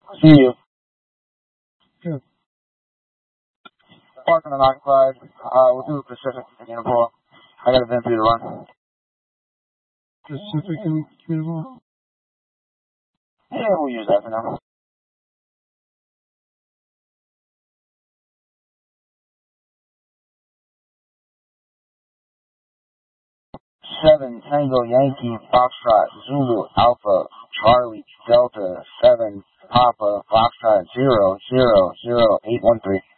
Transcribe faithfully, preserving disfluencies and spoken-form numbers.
See you. Good. Parking unoccupied. Uh, we'll do Pacific Uniform. I got a vent through the run. Pacific Uniform? Yeah, we'll use that for now. Seven Tango Yankee Foxtrot Zulu Alpha Charlie Delta Seven Papa Foxtrot zero zero zero eight one three.